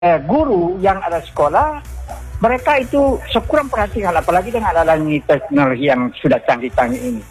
guru yang ada sekolah, mereka itu sekurang perhatian, apalagi dengan adanya teknologi yang sudah canggih-canggih ini.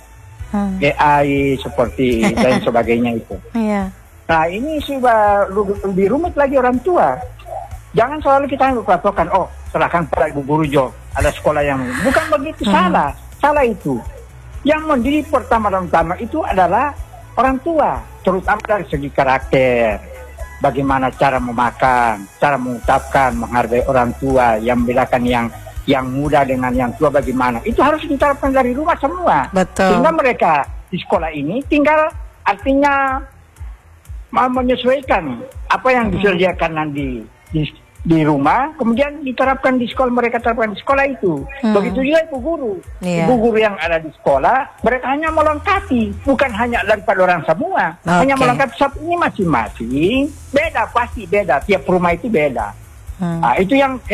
AI seperti dan sebagainya itu. Iya. Nah ini sudah lebih rumit lagi orang tua. Jangan selalu kita mengatakan, oh serahkan pada ibu guru Jo, ada sekolah yang bukan begitu, salah itu. Yang mendidik pertama-tama itu adalah orang tua, terutama dari segi karakter. Bagaimana cara memakan, cara mengucapkan, menghargai orang tua, yang membedakan yang muda dengan yang tua bagaimana. Itu harus diterapkan dari rumah semua. Betul. Sehingga mereka di sekolah ini tinggal artinya menyesuaikan apa yang disediakan nanti di rumah, kemudian diterapkan di sekolah, mereka terapkan di sekolah itu. Begitu juga ibu guru. Ibu guru yang ada di sekolah, mereka hanya melengkapi, bukan hanya daripada orang semua. Hanya melengkapi, ini masing-masing beda, pasti beda. Tiap rumah itu beda. Nah, itu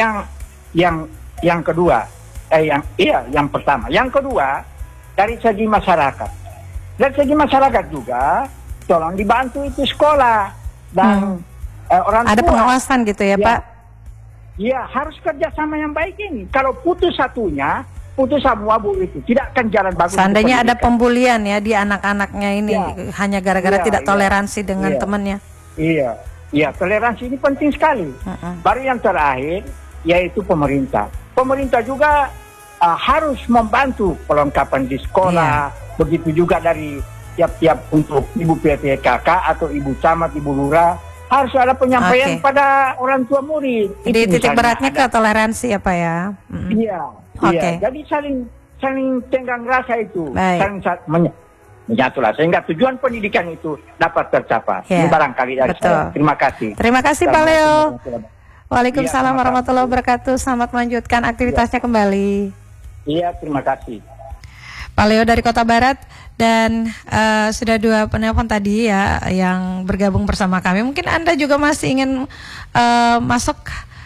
yang kedua. Yang pertama. Yang kedua, dari segi masyarakat. Dari segi masyarakat juga, tolong dibantu itu sekolah dan orang tua. Ada pengawasan gitu ya, Pak? Ya, harus kerjasama yang baik ini. Kalau putus satunya, putus semua Bu itu. Tidak akan jalan bagus. Seandainya ada pembulian ya di anak-anaknya ini, hanya gara-gara tidak toleransi dengan temannya. Iya, toleransi ini penting sekali. Baru yang terakhir, yaitu pemerintah. Pemerintah juga harus membantu perlengkapan di sekolah. Begitu juga dari tiap-tiap untuk ibu PPKK atau ibu camat, ibu lurah. Harus ada penyampaian pada orang tua murid. Jadi titik beratnya ke toleransi apa ya? Iya. Jadi saling tenggang rasa itu, saling menyatulah sehingga tujuan pendidikan itu dapat tercapai. Ini barangkali dari saya. Terima kasih. Terima kasih Pak Leo. Waalaikumsalam warahmatullahi wabarakatuh. Selamat melanjutkan aktivitasnya kembali. Iya, terima kasih. Pak Leo dari Kota Barat. Dan sudah 2 penelpon tadi ya yang bergabung bersama kami. Mungkin Anda juga masih ingin masuk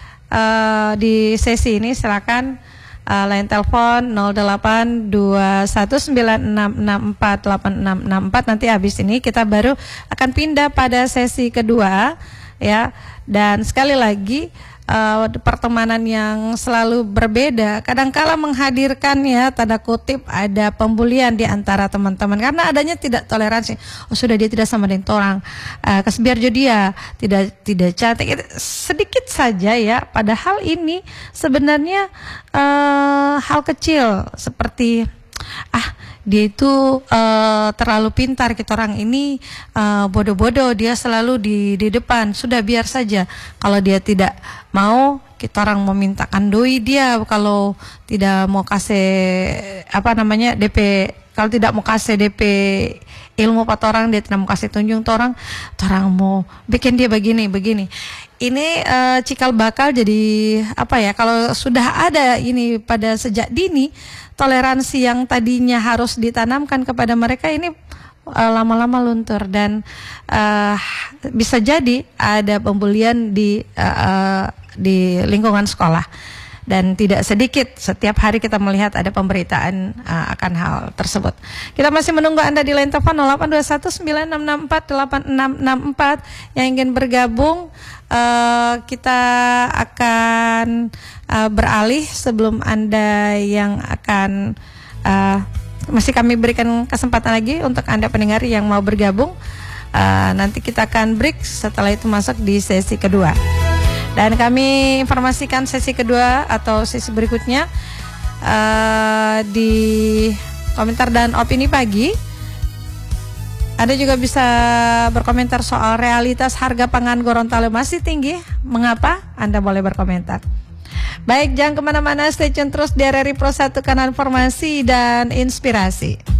di sesi ini, silakan line telepon 082196648664. Nanti habis ini kita baru akan pindah pada sesi kedua ya. Dan sekali lagi pertemanan yang selalu berbeda kadangkala menghadirkan ya tanda kutip ada pembulian di antara teman-teman karena adanya tidak toleransi. Oh sudah dia tidak sama dengan orang, biar dia tidak cantik, sedikit saja ya. Padahal ini sebenarnya hal kecil seperti dia itu terlalu pintar, kita orang ini bodoh-bodoh, dia selalu di depan, sudah biar saja. Kalau dia tidak mau, kita orang memintakan doi dia, kalau tidak mau kasih DP, kalau tidak mau kasih DP ilmu pada orang, dia tidak mau kasih tunjung ke orang mau bikin dia begini. Ini cikal bakal jadi kalau sudah ada ini pada sejak dini, toleransi yang tadinya harus ditanamkan kepada mereka ini lama-lama luntur dan bisa jadi ada pembulian di lingkungan sekolah. Dan tidak sedikit setiap hari kita melihat ada pemberitaan akan hal tersebut. Kita masih menunggu Anda di line telepon 082196648664 yang ingin bergabung. Kita akan beralih sebelum Anda yang akan masih kami berikan kesempatan lagi untuk Anda pendengar yang mau bergabung. Nanti kita akan break, setelah itu masuk di sesi kedua. Dan kami informasikan sesi kedua atau sesi berikutnya di komentar dan opini pagi. Anda juga bisa berkomentar soal realitas harga pangan Gorontalo masih tinggi. Mengapa? Anda boleh berkomentar. Baik, jangan kemana-mana, stay tune terus di RRI Pro 1, kanal informasi dan inspirasi.